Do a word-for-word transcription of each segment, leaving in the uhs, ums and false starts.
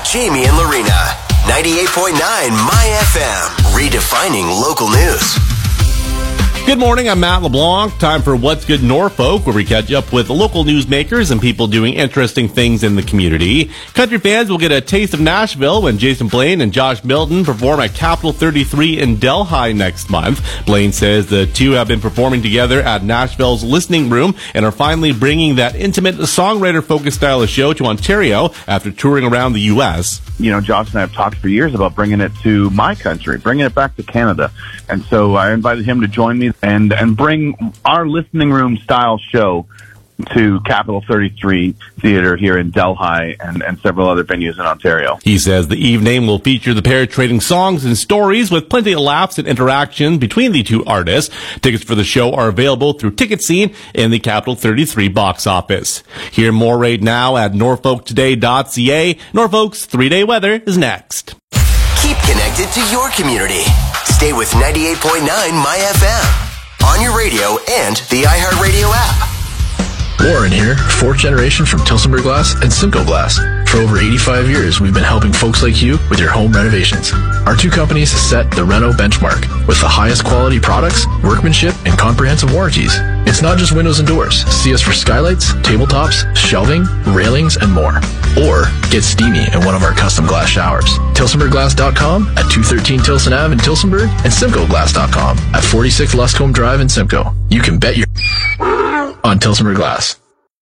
Jamie and Lorena. ninety-eight point nine My F M. Redefining local news. Good morning, I'm Matt LeBlanc. Time for What's Good Norfolk, where we catch up with local newsmakers and people doing interesting things in the community. Country fans will get a taste of Nashville when Jason Blaine and Josh Milton perform at Capital thirty-three in Delhi next month. Blaine says the two have been performing together at Nashville's Listening Room and are finally bringing that intimate songwriter-focused style of show to Ontario after touring around the U S. You know, Josh and I have talked for years about bringing it to my country, bringing it back to Canada. And so I invited him to join me and, and bring our listening room style show to Capital thirty-three Theatre here in Delhi and, and several other venues in Ontario. He says the evening will feature the pair trading songs and stories with plenty of laughs and interaction between the two artists. Tickets for the show are available through Ticket Scene in the Capital thirty-three box office. Hear more right now at norfolk today dot c a. Norfolk's three-day weather is next. Keep connected to your community. Stay with ninety-eight point nine My F M on your radio and the iHeartRadio app. Warren here, fourth generation from Tilsonburg Glass and Simcoe Glass. For over eighty-five years, we've been helping folks like you with your home renovations. Our two companies set the Reno benchmark with the highest quality products, workmanship, and comprehensive warranties. It's not just windows and doors. See us for skylights, tabletops, shelving, railings, and more. Or get steamy in one of our custom glass showers. Tilsonburg Glass dot com at two thirteen Tilson Avenue in Tilsonburg and Simcoe Glass dot com at forty-six Luscombe Drive in Simcoe. You can bet your on Tilsonburg Glass.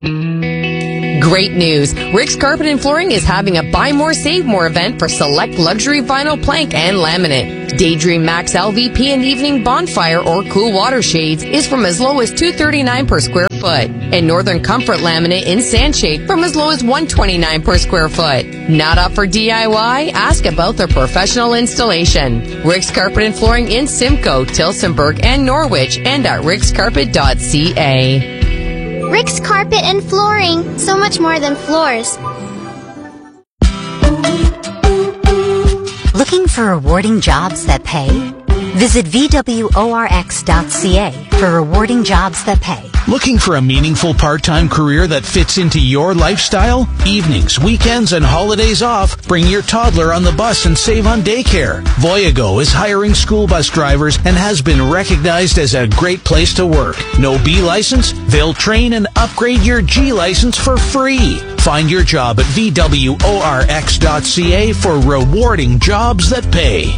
Great news! Rick's Carpet and Flooring is having a Buy More, Save More event for select luxury vinyl plank and laminate. Daydream Max L V P and Evening Bonfire or Cool Water Shades is from as low as two hundred thirty-nine dollars per square foot. And Northern Comfort Laminate in Sandshade from as low as one hundred twenty-nine dollars per square foot. Not up for D I Y? Ask about their professional installation. Rick's Carpet and Flooring in Simcoe, Tilsonburg, and Norwich, and at ricks carpet dot c a. Rick's Carpet and Flooring, so much more than floors. Looking for rewarding jobs that pay? Visit v w o r x dot c a for rewarding jobs that pay. Looking for a meaningful part-time career that fits into your lifestyle? Evenings, weekends, and holidays off, bring your toddler on the bus and save on daycare. Voyago is hiring school bus drivers and has been recognized as a great place to work. No B license? They'll train and upgrade your G license for free. Find your job at v w o r x dot c a for rewarding jobs that pay.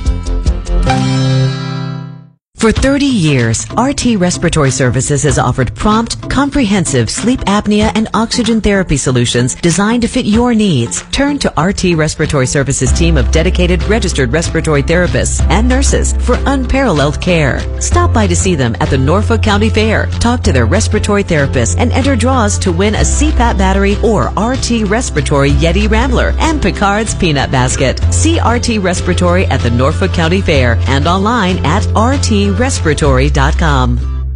For thirty years, R T Respiratory Services has offered prompt, comprehensive sleep apnea and oxygen therapy solutions designed to fit your needs. Turn to R T Respiratory Services' team of dedicated registered respiratory therapists and nurses for unparalleled care. Stop by to see them at the Norfolk County Fair. Talk to their respiratory therapist and enter draws to win a C PAP battery or R T Respiratory Yeti Rambler and Picard's Peanut Basket. See R T Respiratory at the Norfolk County Fair and online at r t respiratory dot com.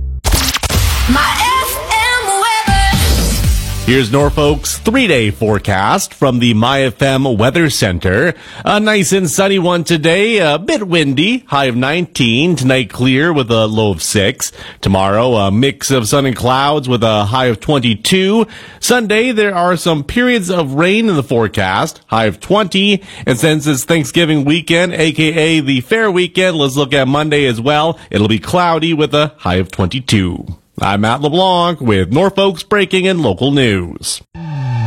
Here's Norfolk's three-day forecast from the My F M Weather Center. A nice and sunny one today, a bit windy, high of nineteen. Tonight clear with a low of six. Tomorrow, a mix of sun and clouds with a high of twenty-two. Sunday, there are some periods of rain in the forecast, high of twenty. And since it's Thanksgiving weekend, aka the fair weekend, let's look at Monday as well. It'll be cloudy with a high of twenty-two. I'm Matt LeBlanc with Norfolk's breaking and local news.